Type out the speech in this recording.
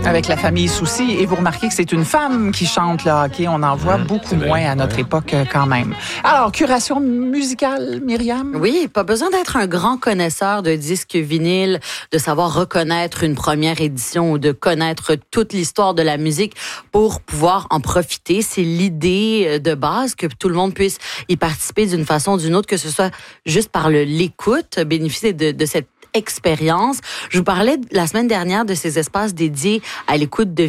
Avec la famille Soucy. Et vous remarquez que c'est une femme qui chante le hockey. On en voit beaucoup moins à notre époque quand même. Alors, curation musicale, Myriam? Oui, pas besoin d'être un grand connaisseur de disques vinyles, de savoir reconnaître une première édition ou de connaître toute l'histoire de la musique pour pouvoir en profiter. C'est l'idée de base, que tout le monde puisse y participer d'une façon ou d'une autre, que ce soit juste par l'écoute, bénéficier de cette expérience. Je vous parlais la semaine dernière de ces espaces dédiés à l'écoute de